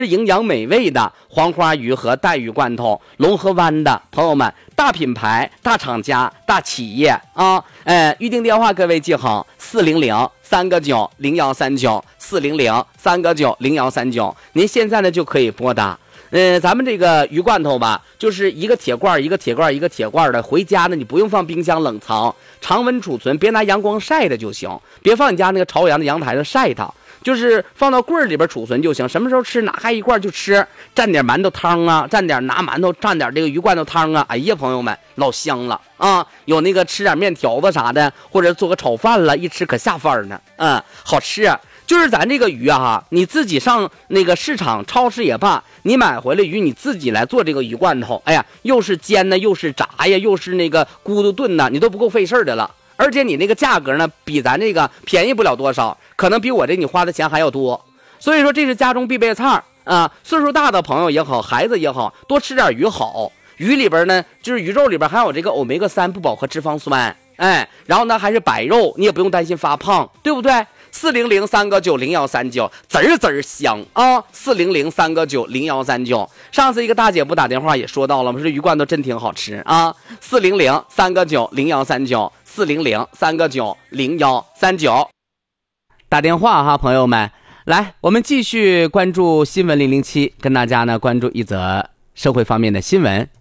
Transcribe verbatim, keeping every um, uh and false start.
营养美味的黄花鱼和带鱼罐头，龙河湾的朋友们，大品牌、大厂家、大企业啊！呃，预定电话各位记好：四零零三个九零幺三九，四零零三个九零幺三九。您现在呢就可以拨打。嗯、呃，咱们这个鱼罐头吧，就是一个铁罐一个铁罐一个铁罐的，回家呢你不用放冰箱冷藏，常温储存，别拿阳光晒的就行，别放你家那个朝阳的阳台上晒它。就是放到柜儿里边储存就行，什么时候吃拿开一罐就吃，蘸点馒头汤啊，蘸点拿馒头蘸点这个鱼罐头汤啊，哎呀朋友们老香了啊！有那个吃点面条子啥的，或者做个炒饭了，一吃可下饭呢，嗯，好吃啊。就是咱这个鱼啊，你自己上那个市场超市也罢，你买回来鱼你自己来做这个鱼罐头，哎呀，又是煎呢，又是炸呀，又是那个咕嘟炖呢，你都不够费事的了。而且你那个价格呢，比咱这个便宜不了多少，可能比我这你花的钱还要多。所以说这是家中必备菜啊，岁数大的朋友也好，孩子也好，多吃点鱼好。鱼里边呢，就是鱼肉里边含有这个欧米伽三不饱和脂肪酸，哎，然后呢还是白肉，你也不用担心发胖，对不对？四零零三个九零幺三九，滋儿滋儿香啊！四零零三个九零幺三九。上次一个大姐不打电话也说到了，我说这鱼罐头真挺好吃啊！四零零三个九零幺三九，四零零三个九零幺三九。打电话哈，朋友们，来，我们继续关注新闻零零七，跟大家呢关注一则社会方面的新闻。